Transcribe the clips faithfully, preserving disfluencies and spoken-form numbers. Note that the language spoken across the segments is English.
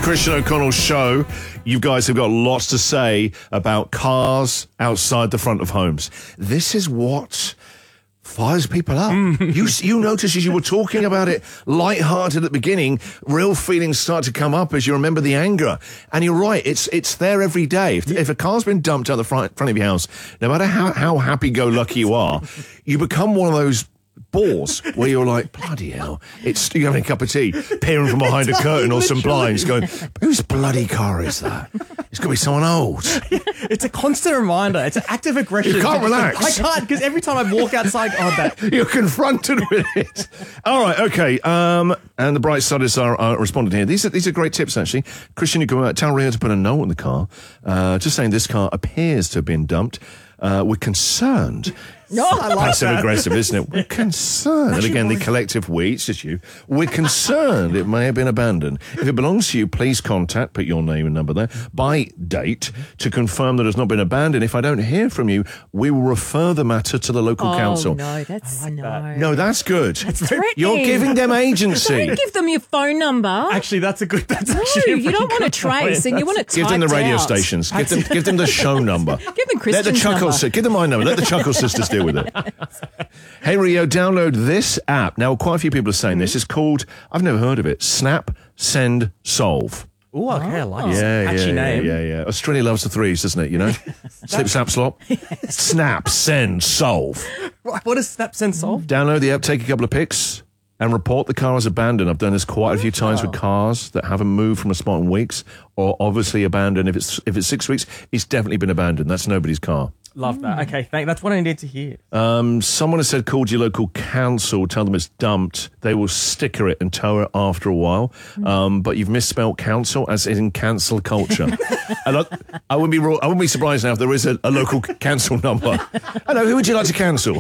Christian O'Connell show. You guys have got lots to say about cars outside the front of homes. This is what fires people up. you you notice as you were talking about it, light-hearted at the beginning, real feelings start to come up as you remember the anger. And you're right, it's it's there every day. If, if a car's been dumped out the front, front of your house, no matter how, how happy-go-lucky you are, you become one of those bores where you're like, bloody hell, it's you're having a cup of tea, peering from behind a curtain or some blinds going, whose bloody car is that? It's got to be someone old. It's a constant reminder. It's an active aggression. You can't relax. I can't, because every time I walk outside, oh, that. You're confronted with it. All right, okay. Um, and the bright siders are, are responding here. These are these are great tips, actually. Christian, you can uh, tell Rio to put a note on the car, uh, just saying this car appears to have been dumped. Uh, we're concerned. No, I like Passive that. aggressive, isn't it? We're concerned. And again, the collective we, it's just you. We're concerned it may have been abandoned. If it belongs to you, please contact, put your name and number there, by date to confirm that it's not been abandoned. If I don't hear from you, we will refer the matter to the local oh, council. no, that's like no. that. No, that's good. That's threatening. You're giving them agency. Don't give them your phone number. Actually, that's a good. That's no, actually a you don't pretty want to good point. trace, and you want to Give them the radio out. stations. Give them, give them the show number. Give them Let Christian's the Chuckle number. si- Give them my number. Let the Chuckle Sisters deal with it. Hey, Rio, download this app. Now, quite a few people are saying this. It's called, I've never heard of it, Snap, Send, Solve. Oh, okay, I like it. Yeah, Catchy yeah, name. yeah, yeah. Australia loves the threes, doesn't it, you know? Slip, snap, slop. Snap, Send, Solve. What what does Snap Send Solve? Download the app, take a couple of pics, and report the car as abandoned. I've done this quite a few times with cars that haven't moved from a spot in weeks, or obviously abandoned. If it's if it's six weeks, it's definitely been abandoned. That's nobody's car. Love that. Okay, thank. That's what I need to hear. Um, someone has said, call your local council, tell them it's dumped. They will sticker it and tow it after a while. Um, but you've misspelt council as in cancel culture. and I, I wouldn't be I wouldn't be surprised now if there is a, a local council number. Hello, who would you like to cancel?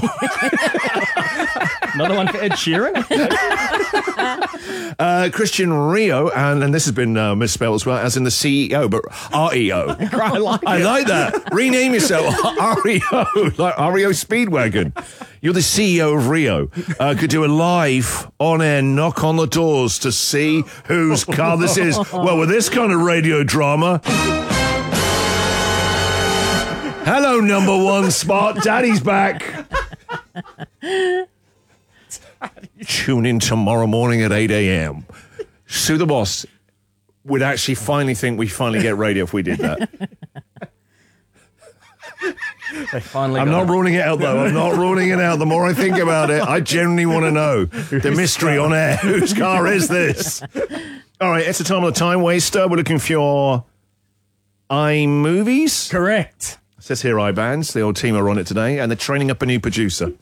Another one for Ed Sheeran. uh, Christian Rio, and, and this has been uh, misspelled as well, as in the C E O, but R E O. I like I it. like that. Rename yourself R E O, like R E O Speedwagon. You're the C E O of Rio. Uh, could do a live on-air knock on the doors to see whose car this is. Well, with this kind of radio drama. Hello, number one spot. Daddy's back. Tune in tomorrow morning at eight a.m. Sue the Boss would actually finally think we finally get radio if we did that. They finally. I'm got not it. ruling it out, though. I'm not ruling it out. The more I think about it, I genuinely want to know the mystery on air. Whose car is this? All right, it's the time of the time waster. We're looking for your iMovies. Correct. It says here iBands. The old team are on it today, and they're training up a new producer.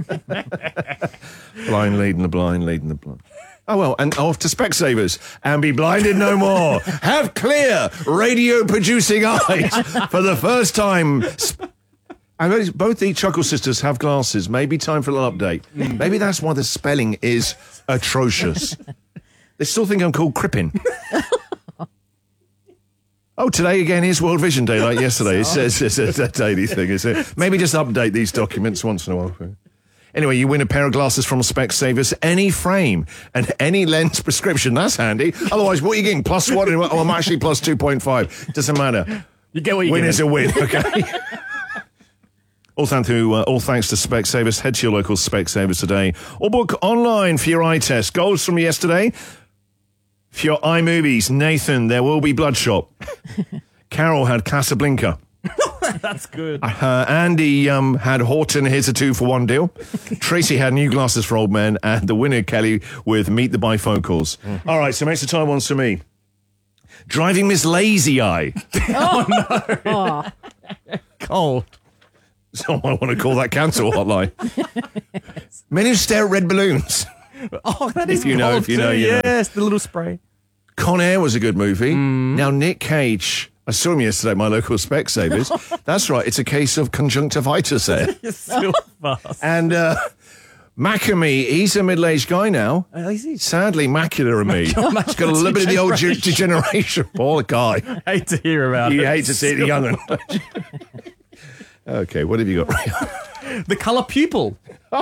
Blind leading the blind, leading the blind. Oh, well, and off to Specsavers and be blinded no more. Have clear radio-producing eyes for the first time. And both the Chuckle Sisters have glasses. Maybe time for a little update. Maybe that's why the spelling is atrocious. They still think I'm called Crippin. Oh, today again is World Vision Day, like yesterday. It's, it's, it's a daily thing, is it? Maybe just update these documents once in a while. Anyway, you win a pair of glasses from Specsavers, any frame and any lens prescription. That's handy. Otherwise, what are you getting? Plus one? Oh, I'm actually plus two point five. Doesn't matter. You get what you win get. is a win, okay? all, thanks to, uh, all thanks to Specsavers. Head to your local Specsavers today or book online for your eye test. Goals from yesterday. For your iMovies, Nathan, There Will Be Bloodshot. Carol had Casablanca. That's good. Uh, Andy um, had Horton, Here's a Two for One deal. Tracy had New Glasses for Old Men. And the winner, Kelly, with Meet the Bifocals. Mm. All right, so makes the time ones for me. Driving Miss Lazy Eye. Oh, no. Oh. Cold. Someone want to call that cancel hotline. Men who stare at red balloons. Oh, that is If you know, cold if you know, too. you know. Yes, the little spray. Con Air was a good movie. Mm. Now, Nick Cage, I saw him yesterday at my local Specsavers. That's right, it's a case of conjunctivitis there. You're so fast. And uh, Macamee, he's a middle-aged guy now. Oh, is he? Sadly, macular of me. He's got a little bit of the old de- degeneration. Poor guy. Hate to hear about it. You hate to see it, the young one. Okay, what have you got? The colour pupil. Oh,